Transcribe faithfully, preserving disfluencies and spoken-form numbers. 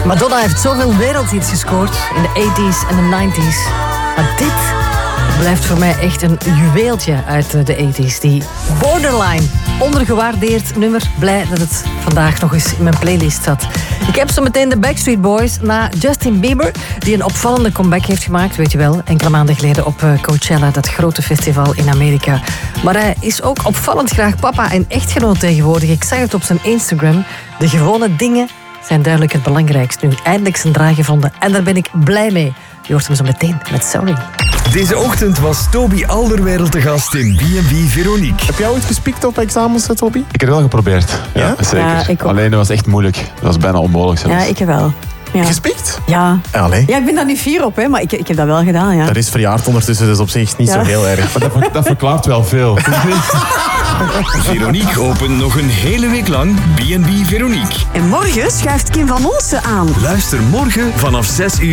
Madonna heeft zoveel wereldhits gescoord in de tachtiger en de negentiger. Maar dit blijft voor mij echt een juweeltje uit de tachtiger. Die Borderline, ondergewaardeerd nummer. Blij dat het vandaag nog eens in mijn playlist zat. Ik heb zo meteen de Backstreet Boys na Justin Bieber, die een opvallende comeback heeft gemaakt, weet je wel, enkele maanden geleden op Coachella, dat grote festival in Amerika. Maar hij is ook opvallend graag papa en echtgenoot tegenwoordig. Ik zag het op zijn Instagram. De gewone dingen zijn duidelijk het belangrijkste. Nu eindelijk zijn draai gevonden en daar ben ik blij mee. Je hoort hem zo meteen met Sorry. Deze ochtend was Toby Alderweireld te gast in B en B Veronique. Heb jij ooit gespiekt op examens, Toby? Ik heb het wel geprobeerd. Ja, Ja? zeker. Ja, ik ook. Alleen dat was echt moeilijk. Dat was bijna onmogelijk zelfs. Ja, ik wel. Ja. Gespikt? Ja. Allee. Ja, ik ben daar niet fier op, hè, maar ik, ik heb dat wel gedaan, ja. Dat is verjaard ondertussen, dus op zich niet Ja. zo heel erg. Maar dat, dat verklaart wel veel. Veronique opent nog een hele week lang B en B Veronique. En morgen schuift Kim van Onsen aan. Luister morgen vanaf zes uur.